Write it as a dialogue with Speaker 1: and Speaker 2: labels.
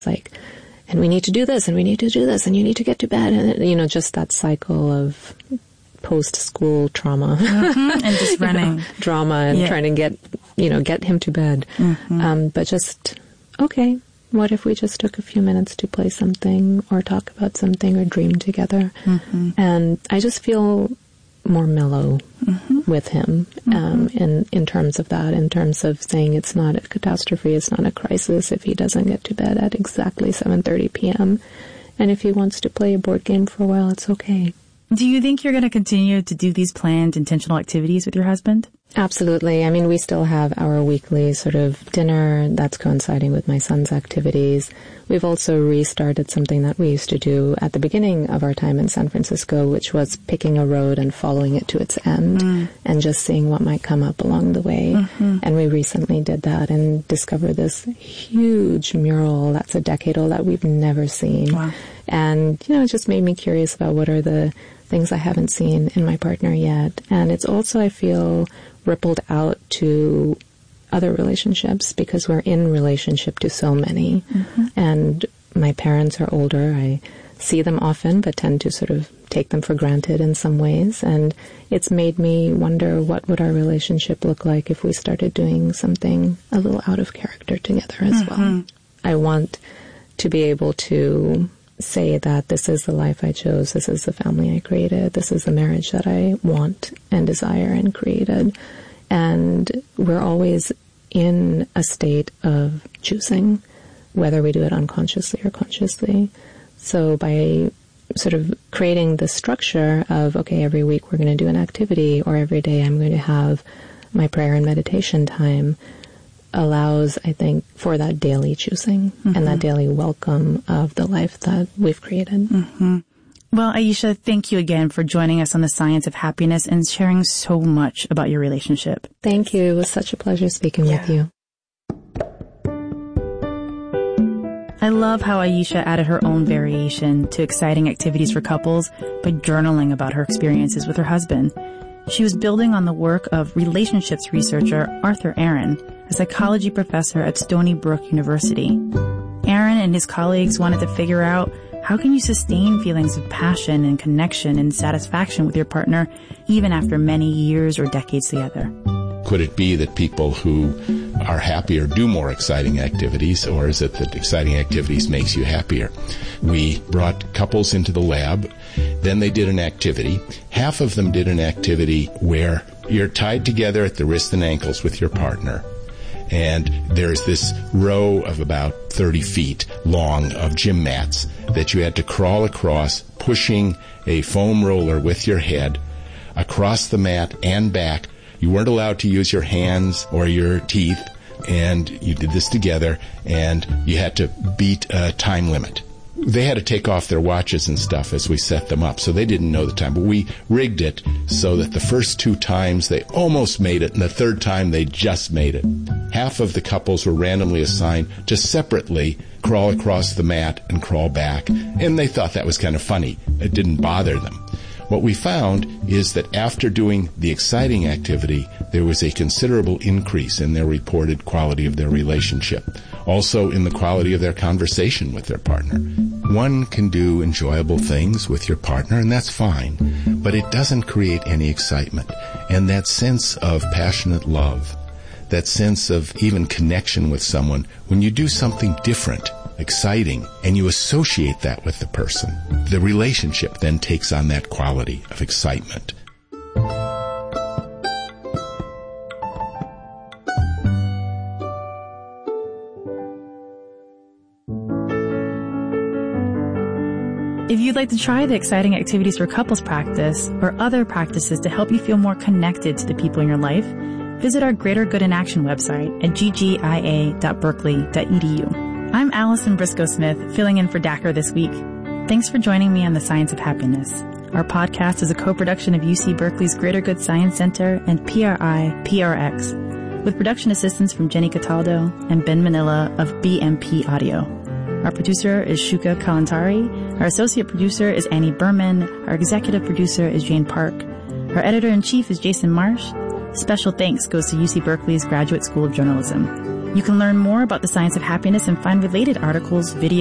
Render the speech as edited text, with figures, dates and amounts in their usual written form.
Speaker 1: It's like, and we need to do this, and we need to do this, and you need to get to bed. And, just that cycle of post-school trauma.
Speaker 2: And just running.
Speaker 1: Drama and trying to get him to bed. But just, okay, what if we just took a few minutes to play something or talk about something or dream together? And I just feel more mellow with him in terms of that, in terms of saying it's not a catastrophe, it's not a crisis if he doesn't get to bed at exactly 7:30 p.m. And if he wants to play a board game for a while, it's okay.
Speaker 2: Do you think you're going to continue to do these planned intentional activities with your husband?
Speaker 1: Absolutely. I mean, we still have our weekly sort of dinner that's coinciding with my son's activities. We've also restarted something that we used to do at the beginning of our time in San Francisco, which was picking a road and following it to its end and just seeing what might come up along the way. And we recently did that and discovered this huge mural that's a decade old that we've never seen.
Speaker 2: Wow.
Speaker 1: And, it just made me curious about what are the things I haven't seen in my partner yet. And it's also, I feel, rippled out to other relationships because we're in relationship to so many. And my parents are older. I see them often, but tend to sort of take them for granted in some ways. And it's made me wonder what would our relationship look like if we started doing something a little out of character together as well. I want to be able to say that this is the life I chose, this is the family I created, this is the marriage that I want and desire and created. And we're always in a state of choosing, whether we do it unconsciously or consciously. So by sort of creating the structure of, okay, every week we're going to do an activity, or every day I'm going to have my prayer and meditation time, allows, I think, for that daily choosing and that daily welcome of the life that we've created.
Speaker 2: Well, Aisha, thank you again for joining us on The Science of Happiness and sharing so much about your relationship.
Speaker 1: Thank you. It was such a pleasure speaking with you.
Speaker 2: I love how Aisha added her own variation to exciting activities for couples by journaling about her experiences with her husband. She was building on the work of relationships researcher Arthur Aron, a psychology professor at Stony Brook University. Aron and his colleagues wanted to figure out, how can you sustain feelings of passion and connection and satisfaction with your partner even after many years or decades together?
Speaker 3: Could it be that people who are happier do more exciting activities, or is it that exciting activities makes you happier? We brought couples into the lab. Then they did an activity. Half of them did an activity where you're tied together at the wrists and ankles with your partner. And there's this row of about 30 feet long of gym mats that you had to crawl across, pushing a foam roller with your head across the mat and back. You weren't allowed to use your hands or your teeth, and you did this together, and you had to beat a time limit. They had to take off their watches and stuff as we set them up, so they didn't know the time. But we rigged it so that the first 2 times they almost made it, and the third time they just made it. Half of the couples were randomly assigned to separately crawl across the mat and crawl back, and they thought that was kind of funny. It didn't bother them. What we found is that after doing the exciting activity, there was a considerable increase in their reported quality of their relationship, also in the quality of their conversation with their partner. One can do enjoyable things with your partner, and that's fine, but it doesn't create any excitement. And that sense of passionate love, that sense of even connection with someone, when you do something different, exciting, and you associate that with the person, the relationship then takes on that quality of excitement.
Speaker 2: If you'd like to try the exciting activities for couples practice or other practices to help you feel more connected to the people in your life, visit our Greater Good in Action website at ggia.berkeley.edu. I'm Allison Briscoe-Smith, filling in for Dacher this week. Thanks for joining me on The Science of Happiness. Our podcast is a co-production of UC Berkeley's Greater Good Science Center and PRI-PRX, with production assistance from Jenny Cataldo and Ben Manila of BMP Audio. Our producer is Shuka Kalantari. Our associate producer is Annie Berman. Our executive producer is Jane Park. Our editor-in-chief is Jason Marsh. Special thanks goes to UC Berkeley's Graduate School of Journalism. You can learn more about the science of happiness and find related articles, videos,